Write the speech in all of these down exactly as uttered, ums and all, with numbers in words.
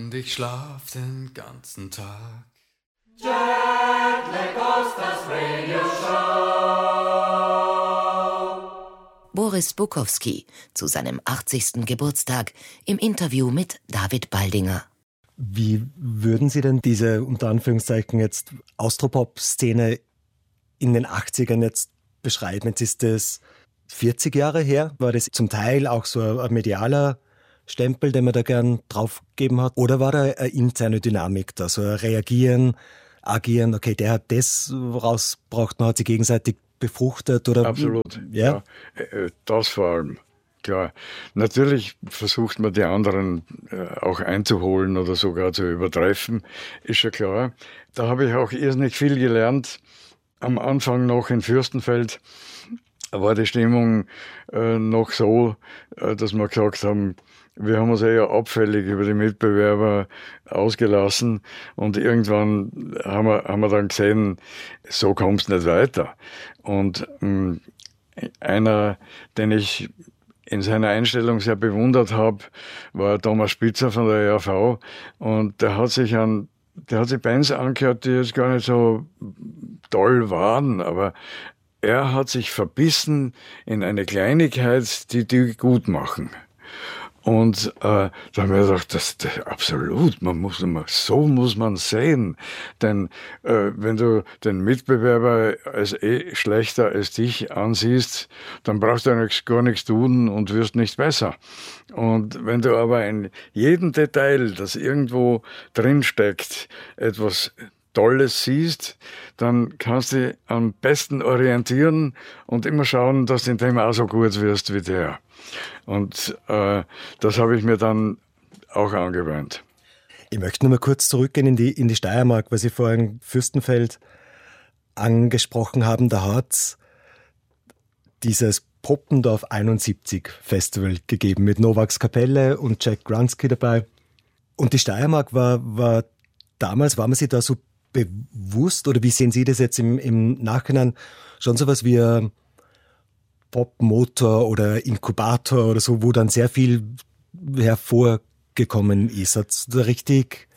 und ich schlaf den ganzen Tag. Jetlag aus das Radio Show. Boris Bukowski zu seinem achtzigsten Geburtstag im Interview mit David Baldinger. Wie würden Sie denn diese, unter Anführungszeichen, jetzt Austropop-Szene in den achtzigern jetzt beschreiben? Jetzt ist das vierzig Jahre her. War das zum Teil auch so ein medialer Stempel, den man da gern draufgegeben hat? Oder war da eine interne Dynamik da, so ein Reagieren, Agieren, okay, der hat das, woraus braucht man, hat sich gegenseitig befruchtet? Oder? Absolut, ja. ja. Das vor allem. Klar, natürlich versucht man die anderen äh, auch einzuholen oder sogar zu übertreffen, ist schon klar. Da habe ich auch irrsinnig viel gelernt. Am Anfang noch in Fürstenfeld war die Stimmung äh, noch so, äh, dass wir gesagt haben, wir haben uns eher abfällig über die Mitbewerber ausgelassen und irgendwann haben wir, haben wir dann gesehen, so kommst du nicht weiter. Und mh, einer, den ich in seiner Einstellung sehr bewundert habe, war Thomas Spitzer von der E R V. Und der hat sich an, der hat sich Bands angehört, die jetzt gar nicht so toll waren, aber er hat sich verbissen in eine Kleinigkeit, die die gut machen. Und äh, da haben wir gedacht, das, das absolut, man muss immer, so muss man sehen. Denn äh, wenn du den Mitbewerber als eh schlechter als dich ansiehst, dann brauchst du eigentlich gar nichts tun und wirst nicht besser. Und wenn du aber in jedem Detail, das irgendwo drinsteckt, etwas Tolles siehst, dann kannst du dich am besten orientieren und immer schauen, dass du in dem auch so gut wirst wie der. Und äh, das habe ich mir dann auch angewöhnt. Ich möchte noch mal kurz zurückgehen in die, in die Steiermark, weil Sie vorhin Fürstenfeld angesprochen haben. Da hat es dieses Poppendorf einundsiebzig Festival gegeben mit Novaks Kapelle und Jack Grunski dabei. Und die Steiermark war, war damals, war man sich da so bewusst, oder wie sehen Sie das jetzt im, im Nachhinein, schon sowas wie ein Popmotor oder Inkubator oder so, wo dann sehr viel hervorgekommen ist? Hat's da richtig,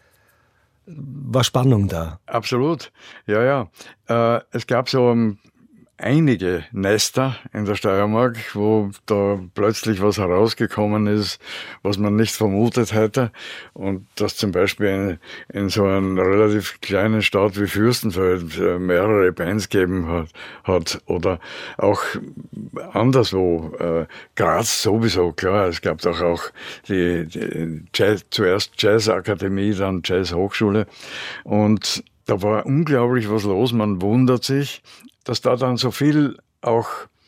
war Spannung da? Absolut, ja, ja. Äh, es gab so um, einige Nester in der Steiermark, wo da plötzlich was herausgekommen ist, was man nicht vermutet hätte. Und dass zum Beispiel in, in so einer relativ kleinen Stadt wie Fürstenfeld mehrere Bands gegeben hat, hat oder auch anderswo. Äh, Graz sowieso, klar. Es gab doch auch die, die Jazz, zuerst Jazzakademie, dann Jazzhochschule. Und da war unglaublich was los. Man wundert sich, dass da dann so viel auch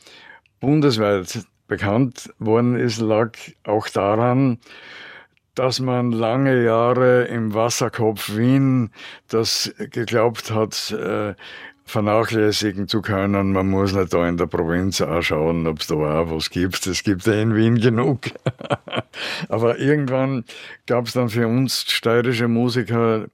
bundesweit bekannt worden ist, lag auch daran, dass man lange Jahre im Wasserkopf Wien das geglaubt hat, äh, vernachlässigen zu können. Man muss nicht da in der Provinz anschauen, ob es da auch was gibt. Es gibt ja in Wien genug. Aber irgendwann gab es dann für uns steirische Musiker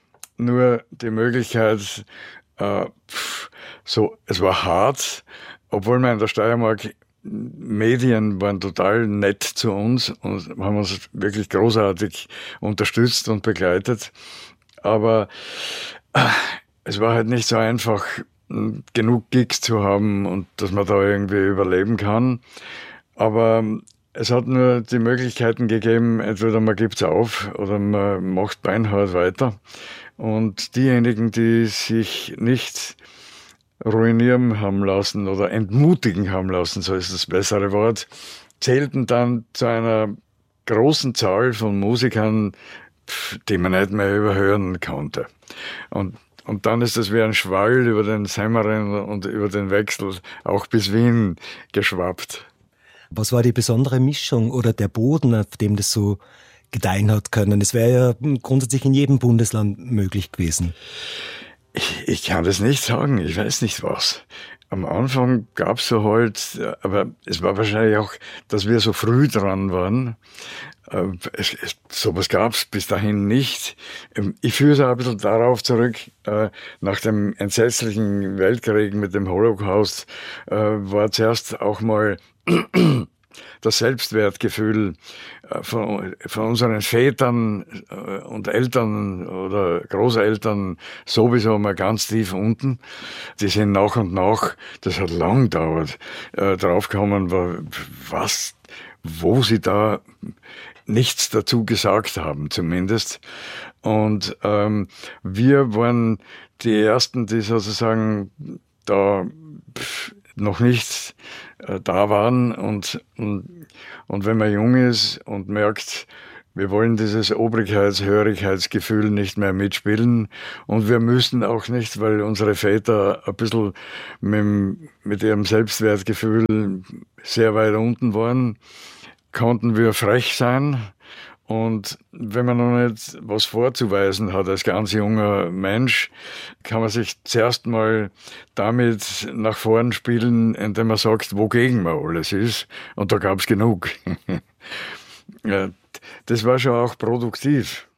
nur die Möglichkeit, äh, pff, so, es war hart, obwohl wir in der Steiermark, Medien waren total nett zu uns und haben uns wirklich großartig unterstützt und begleitet. Aber äh, es war halt nicht so einfach, genug Gigs zu haben und dass man da irgendwie überleben kann. Aber es hat nur die Möglichkeiten gegeben, entweder man gibt's auf oder man macht beinhart weiter. Und diejenigen, die sich nicht ruinieren haben lassen oder entmutigen haben lassen, so ist das bessere Wort, zählten dann zu einer großen Zahl von Musikern, die man nicht mehr überhören konnte. Und, und dann ist es wie ein Schwall über den Semmering und über den Wechsel auch bis Wien geschwappt. Was war die besondere Mischung oder der Boden, auf dem das so gedeihen hat können? Es wäre ja grundsätzlich in jedem Bundesland möglich gewesen. Ich, ich kann das nicht sagen, ich weiß nicht was. Am Anfang gab's so halt, aber es war wahrscheinlich auch, dass wir so früh dran waren. Es, es, sowas gab's bis dahin nicht. Ich führe es auch ein bisschen darauf zurück, nach dem entsetzlichen Weltkrieg mit dem Holocaust war zuerst auch mal das Selbstwertgefühl von, von unseren Vätern und Eltern oder Großeltern sowieso mal ganz tief unten. Die sind nach und nach, das hat lang gedauert, äh, draufgekommen, was, wo sie da nichts dazu gesagt haben, zumindest. Und ähm, wir waren die Ersten, die sozusagen da pff, noch nicht äh, da waren. Und, und, und wenn man jung ist und merkt, wir wollen dieses Obrigkeits-, Hörigkeitsgefühl nicht mehr mitspielen und wir müssen auch nicht, weil unsere Väter ein bisschen mit, mit ihrem Selbstwertgefühl sehr weit unten waren, konnten wir frech sein. Und wenn man noch nicht was vorzuweisen hat als ganz junger Mensch, kann man sich zuerst mal damit nach vorn spielen, indem man sagt, wogegen man alles ist. Und da gab es genug. Ja, das war schon auch produktiv.